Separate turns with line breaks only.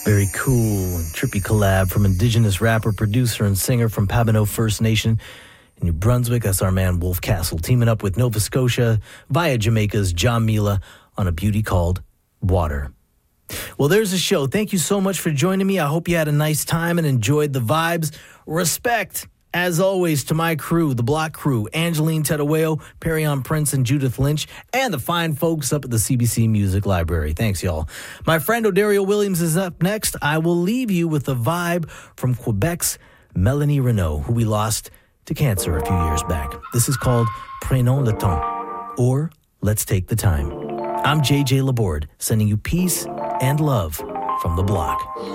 Very cool and trippy collab from Indigenous rapper, producer, and singer from Pabineau First Nation in New Brunswick. That's our man Wolf Castle, teaming up with Nova Scotia via Jamaica's John Mila on a beauty called Water. Well, there's a show. Thank you so much for joining me. I hope you had a nice time and enjoyed the vibes. Respect, as always, to my crew, the Block Crew, Angeline Tedaweo, Perryon Prince, and Judith Lynch, and the fine folks up at the CBC Music Library. Thanks, y'all. My friend Odario Williams is up next. I will leave you with a vibe from Quebec's Melanie Renaud, who we lost to cancer a few years back. This is called Prenons le temps, or Let's Take the Time. I'm JJ Laborde, sending you peace and love from the Block.